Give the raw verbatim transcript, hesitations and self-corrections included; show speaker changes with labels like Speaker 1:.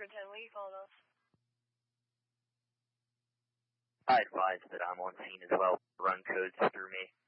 Speaker 1: ten, what are you calling us?
Speaker 2: I advise that I'm on scene as well. Run codes through me.